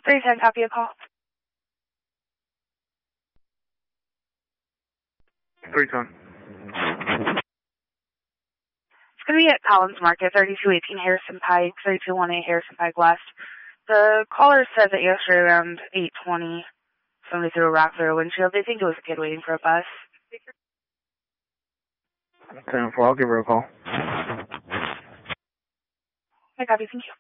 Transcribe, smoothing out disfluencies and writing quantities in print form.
3010, copy a call. 310. It's going to be at Collins Market, 3218 Harrison Pike, 3218 Harrison Pike West. The caller said that yesterday around 8:20, somebody threw a rock through a windshield. They think it was a kid waiting for a bus. 10-4, I'll give her a call. I copy, thank you.